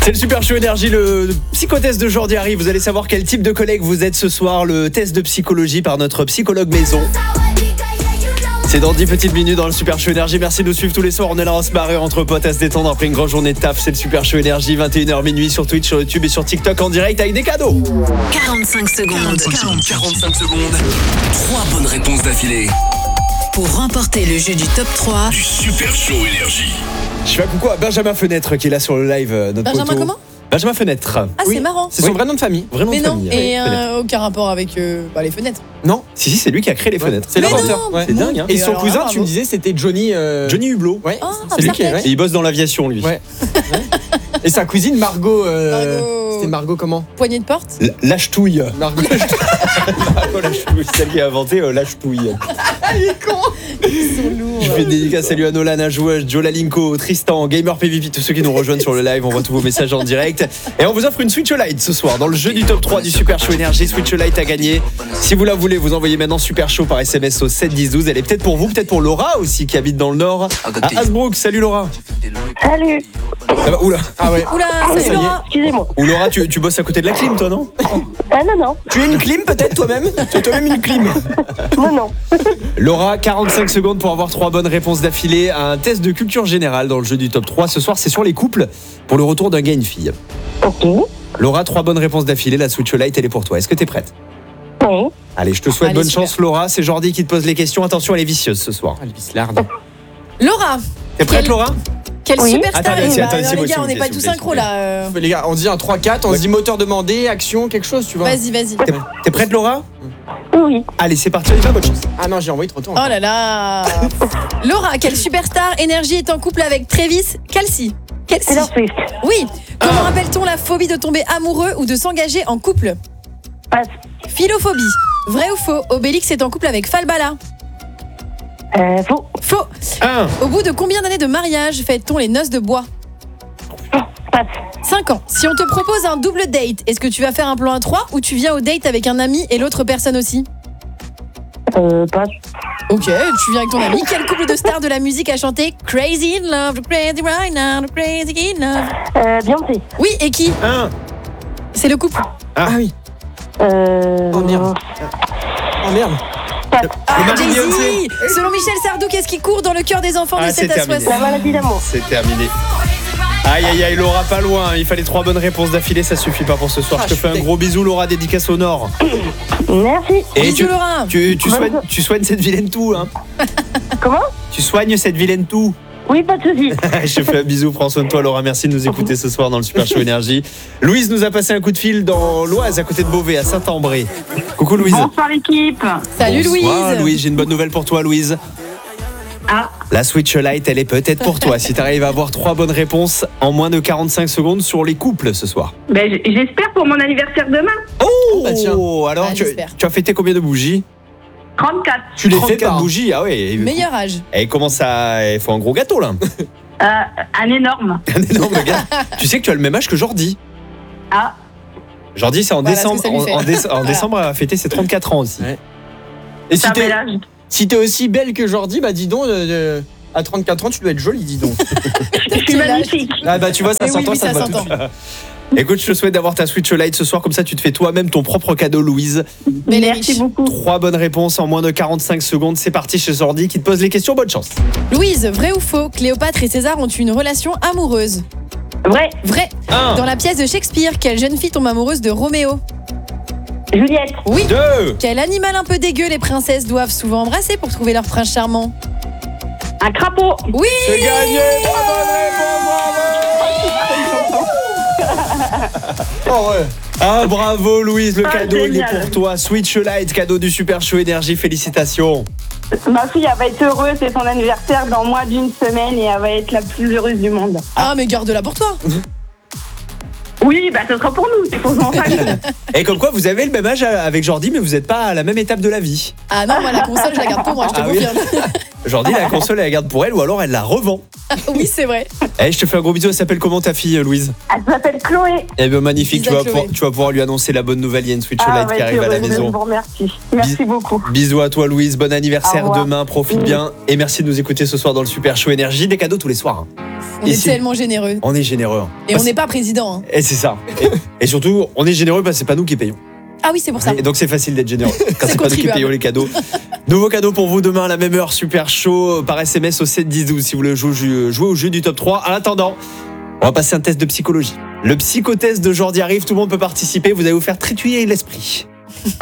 C'est le Super Show Énergie, le psychotest de Jordi arrive. Vous allez savoir quel type de collègue vous êtes ce soir. Le test de psychologie par notre psychologue maison. C'est dans 10 petites minutes dans le Super Show Énergie. Merci de nous suivre tous les soirs. On est là, on se marre entre potes à se détendre après une grande journée de taf. C'est le Super Show Énergie, 21h minuit sur Twitch, sur YouTube et sur TikTok en direct avec des cadeaux. 45 secondes. 45 secondes. 3 bonnes réponses d'affilée. Pour remporter le jeu du top 3 Du Super Show Énergie. Je fais un coucou à Benjamin Fenêtre qui est là sur le live. Notre Benjamin poteau. comment ? Benjamin Fenêtre. Ah, c'est marrant. C'est son vrai nom de famille. Vrai nom Mais de non, famille. et Fenêtre. aucun rapport avec les fenêtres. Non, Si, c'est lui qui a créé les fenêtres. c'est Mais l'inventeur. non, Ouais. C'est dingue, hein. Et Et son alors, cousin, bravo. tu me disais, c'était Johnny. Johnny Hublot. Ouais, Ah, c'est lui qui est. Sartek. Et il bosse dans l'aviation, lui. Ouais. Et sa cousine Margot. Margot. C'était Margot comment Poignée de porte. Lâche-touille. Margot. Margot Lâche-touille, c'est elle qui a inventé Lâche-touille. Ils sont lourds. Je fais une dédicace, salut à Nolan, à Jouage, Joe Lalinko, Tristan, Gamer PVP, tous ceux qui nous rejoignent sur le live, on voit tous vos messages en direct. Et on vous offre une Switch Lite ce soir dans le jeu du top 3 du Super Show Énergie. Switch Lite à gagner. Si vous la voulez, vous envoyez maintenant Super Show par SMS au 7 10 12. Elle est peut-être pour vous, peut-être pour Laura aussi qui habite dans le Nord. À Hasbrook, salut Laura. Salut. Ça va, oula. Ah ouais. Oula, ça y salut est. Laura. Excusez-moi. Ou Laura, tu bosses à côté de la clim, toi, non? Ah non. Tu es une clim peut-être toi-même. Tu es toi-même une clim. Non. Laura, 45 secondes pour avoir 3 bonnes réponses d'affilée à un test de culture générale dans le jeu du top 3. Ce soir, c'est sur les couples pour le retour d'un gars et une fille. Ok. Laura, 3 bonnes réponses d'affilée. La Switch Lite, elle est pour toi. Est-ce que t'es prête? Oui. Allez, je te souhaite Allez, bonne super. chance, Laura. C'est Jordi qui te pose les questions. Attention, elle est vicieuse ce soir. Ah, le bislarde. Laura. T'es prête, Quelle- Laura? Quelle Oui. superstar. Attendez, Bah, attendez, non, s'il vous les gars, on plaît, n'est pas s'il tout vous plaît, synchro s'il vous là. Les gars, on dit un 3-4, on se dit moteur demandé, action, quelque chose, tu vois. Vas-y. T'es prête, Laura? Oui. Allez, c'est parti, on y va, bonne chance. Ah non, j'ai envoyé trop tôt. Oh là là. Laura, quelle superstar énergie est en couple avec Travis Kelce? Taylor Swift. Oui. Comment appelle-t-on la phobie de tomber amoureux ou de s'engager en couple? Passe. Philophobie. Vrai ou faux? Obélix est en couple avec Falbala. Faux. Faux. 1. Au bout de combien d'années de mariage fête-t-on les noces de bois? Passe. 5 ans. Si on te propose un double date, est-ce que tu vas faire un plan à 3 ou tu viens au date avec un ami et l'autre personne aussi? Passe. Ok, tu viens avec ton ami. Quel couple de stars de la musique a chanté Crazy in Love, Crazy right now, Crazy in Love? Beyoncé. Oui, et qui? 1. C'est le couple. Ah oui. Oh merde. Oh merde. Ah, mari de Jay-Z. Beyoncé. Selon Michel Sardou, qu'est-ce qui court dans le cœur des enfants de Ah, 7 à c'est terminé. 60? La maladie d'amour. C'est terminé. Aïe, Laura, pas loin. Il fallait 3 bonnes réponses d'affilée, ça suffit pas pour ce soir. Ah, Je te fais un je suis gros bisou, Laura, dédicace au Nord. Merci. Et Bisous, Laura. tu soignes cette vilaine toux, hein. Comment? Tu soignes cette vilaine toux. Oui, pas de soucis. Je te fais un bisou, prends soin de toi, Laura. Merci de nous écouter ce soir dans le Super Show Énergie. Louise nous a passé un coup de fil dans l'Oise, à côté de Beauvais, à Saint-Ambré. Coucou, Louise. Bonsoir l'équipe. Salut Bonsoir, Louise. Louise, j'ai une bonne nouvelle pour toi, Louise. Ah. La Switch Lite, elle est peut-être pour toi. Si tu arrives à avoir 3 bonnes réponses en moins de 45 secondes sur les couples ce soir. Ben, j'espère pour mon anniversaire demain. Oh, bah tiens. alors Ah, tu j'espère. as fêté combien de bougies? 34. Tu les fais 34 pas. bougies, ah ouais. Meilleur âge. Et comment ça? Il faut un gros gâteau là. Un énorme. Un énorme gâteau. Tu sais que tu as le même âge que Jordi. Ah. Jordi, c'est en Voilà décembre. ce que ça lui fait. En décembre, elle a fêté ses 34 ans aussi. Ouais. Et C'est un bel âge. si t'es aussi belle que Jordi, bah dis donc, à 34 ans, tu dois être jolie, dis donc. Je suis Quel âge? magnifique. Ah bah tu vois, ça Eh oui, s'entend, oui, ça ça se voit s'entend. tout de suite. Écoute, je te souhaite d'avoir ta Switch Lite ce soir, comme ça tu te fais toi-même ton propre cadeau, Louise. Mais elle est Merci riche. beaucoup. 3 bonnes réponses en moins de 45 secondes. C'est parti chez Jordi qui te pose les questions. Bonne chance. Louise, vrai ou faux? Cléopâtre et César ont une relation amoureuse. Vrai. Vrai. 1, Dans la pièce de Shakespeare, quelle jeune fille tombe amoureuse de Roméo? Juliette. Oui. 2, Quel animal un peu dégueu les princesses doivent souvent embrasser pour trouver leur prince charmant? Un crapaud. Oui. c'est gagné. 3 Oh ouais. Ah bravo Louise, le Ah, cadeau il est génial. pour toi. Switch Lite, cadeau du Super Show Énergie, félicitations. Ma fille, elle va être heureuse. C'est son anniversaire dans moins d'une semaine et elle va être la plus heureuse du monde. Ah mais garde-la pour toi. Oui, bah ce sera pour nous. C'est pour en famille. Et comme quoi vous avez le même âge avec Jordi, mais vous n'êtes pas à la même étape de la vie. Ah non, moi la console je la garde pour moi, je te Ah oui. confirme. Jordi, la console elle la garde pour elle ou alors elle la revend. Oui, c'est vrai. Eh, je te fais un gros bisou, elle s'appelle comment ta fille Louise? Elle s'appelle Chloé. Eh bien magnifique, Bisous à Chloé. tu vas pouvoir lui annoncer la bonne nouvelle, il y a une Switch Ah, Lite ouais, qui arrive à la heureuse, maison. Je vous remercie. Merci beaucoup. Bisous à toi Louise, bon anniversaire Au revoir. demain, profite bien et merci de nous écouter ce soir dans le Super Show Énergie, des cadeaux tous les soirs. On Et est si- tellement généreux. On est généreux. Et on n'est pas président. Hein. Et c'est ça. Et surtout, on est généreux parce que c'est pas nous qui payons. Ah oui, c'est pour ça. Et donc c'est facile d'être généreux quand C'est c'est pas nous qui contribuable. payons les cadeaux. Nouveau cadeau pour vous demain à la même heure, super chaud par SMS au 7 10 12 si vous voulez jouer au jeu du top 3. En attendant, on va passer un test de psychologie. Le psychotest de Jordi arrive, tout le monde peut participer, vous allez vous faire trituyer l'esprit.